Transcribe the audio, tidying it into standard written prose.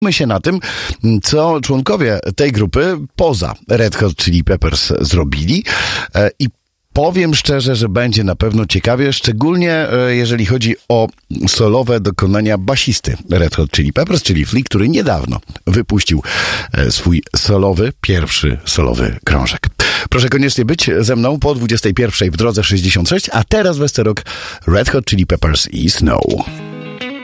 się na tym, co członkowie tej grupy poza Red Hot Chili Peppers zrobili i powiem szczerze, że będzie na pewno ciekawie, szczególnie jeżeli chodzi o solowe dokonania basisty Red Hot Chili Peppers, czyli Flea, który niedawno wypuścił swój pierwszy solowy krążek. Proszę koniecznie być ze mną po 21 w drodze 66, a teraz Westerok, Red Hot Chili Peppers i Snow.